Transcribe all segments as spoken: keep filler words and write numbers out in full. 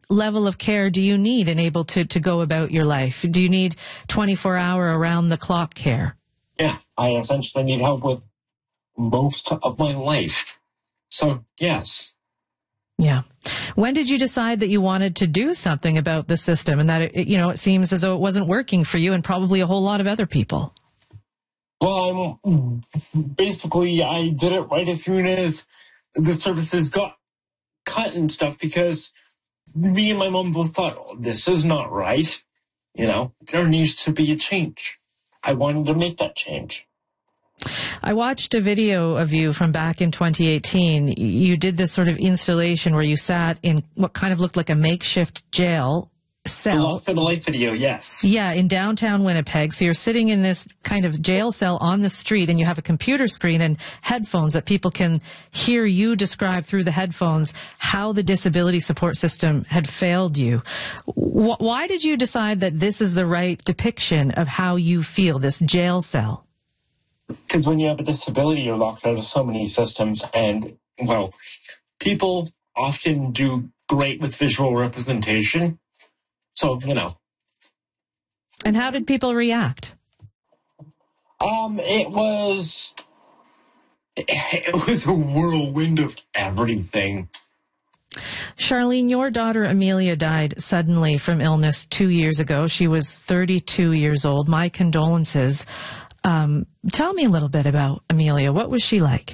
level of care do you need and able to, to go about your life? Do you need twenty-four hour around the clock care? Yeah, I essentially need help with most of my life. So, yes. Yeah. When did you decide that you wanted to do something about the system and that, it, you know, it seems as though it wasn't working for you and probably a whole lot of other people? Well, I'm, basically, I did it right as soon as the services got cut and stuff because me and my mom both thought, oh, this is not right. You know, there needs to be a change. I wanted to make that change. I watched a video of you from back in twenty eighteen. You did this sort of installation where you sat in what kind of looked like a makeshift jail cell. The Lost in the Life video, yes. Yeah, in downtown Winnipeg. So you're sitting in this kind of jail cell on the street and you have a computer screen and headphones that people can hear you describe through the headphones how the disability support system had failed you. Why did you decide that this is the right depiction of how you feel, this jail cell? Because when you have a disability, you're locked out of so many systems. And, well, people often do great with visual representation. So, you know. And how did people react? Um, it was, it was a whirlwind of everything. Charlene, your daughter Amelia died suddenly from illness two years ago. She was thirty-two years old. My condolences. Um, tell me a little bit about Amelia. What was she like?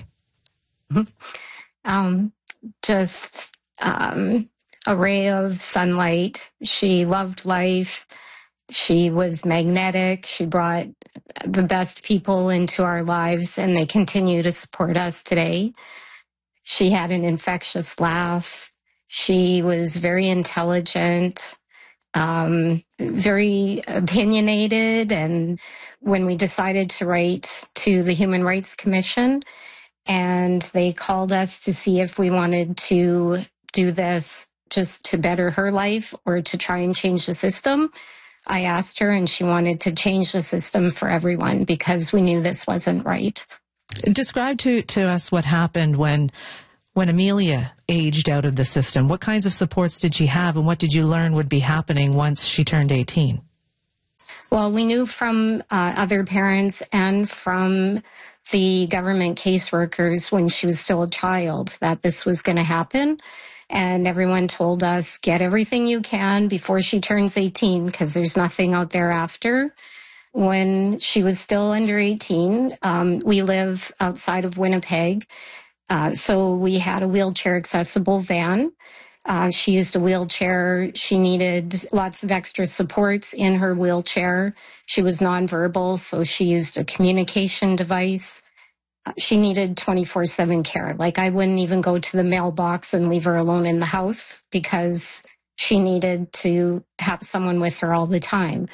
Um, just um, a ray of sunlight. She loved life. She was magnetic. She brought the best people into our lives, and they continue to support us today. She had an infectious laugh. She was very intelligent. Um, very opinionated. And when we decided to write to the Human Rights Commission and they called us to see if we wanted to do this just to better her life or to try and change the system, I asked her and she wanted to change the system for everyone because we knew this wasn't right. Describe to, to us what happened when When Amelia aged out of the system. What kinds of supports did she have and what did you learn would be happening once she turned eighteen? Well, we knew from uh, other parents and from the government caseworkers when she was still a child that this was going to happen. And everyone told us, get everything you can before she turns eighteen because there's nothing out there after. When she was still under eighteen, um, we live outside of Winnipeg. Uh, so we had a wheelchair accessible van. Uh, she used a wheelchair. She needed lots of extra supports in her wheelchair. She was nonverbal, so she used a communication device. Uh, she needed twenty-four seven care. Like I wouldn't even go to the mailbox and leave her alone in the house because she needed to have someone with her all the time.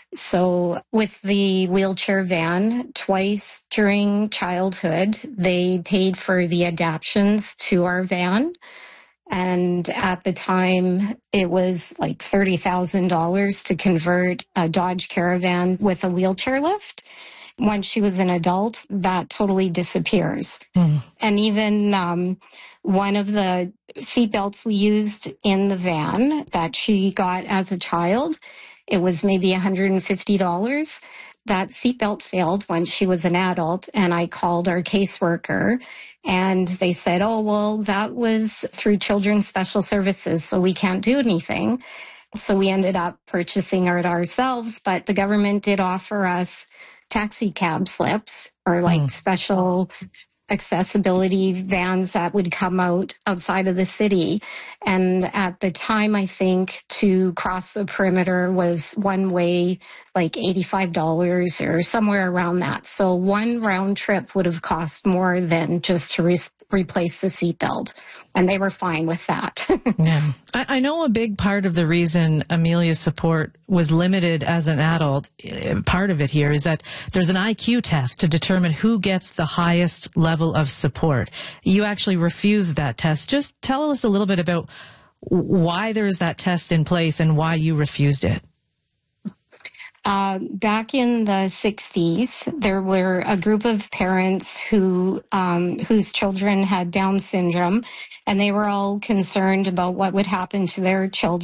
So with the wheelchair van, twice during childhood, they paid for the adaptions to our van. And at the time, it was like thirty thousand dollars to convert a Dodge Caravan with a wheelchair lift. Once she was an adult, that totally disappears. Mm. And even um, one of the seatbelts we used in the van that she got as a child, it was maybe one hundred fifty dollars. That seatbelt failed when she was an adult, and I called our caseworker, and they said, oh, well, that was through Children's Special Services, so we can't do anything. So we ended up purchasing it ourselves, but the government did offer us taxi cab slips or like mm. special accessibility vans that would come out outside of the city. And at the time, I think to cross the perimeter was one way, like eighty-five dollars or somewhere around that. So one round trip would have cost more than just to re- replace the seatbelt. And they were fine with that. Yeah. I, I know a big part of the reason Amelia's support was limited as an adult, part of it here is that there's an I Q test to determine who gets the highest level of support. You actually refused that test. Just tell us a little bit about why there is that test in place and why you refused it. Uh, back in the sixties, there were a group of parents who um, whose children had Down syndrome, and they were all concerned about what would happen to their children.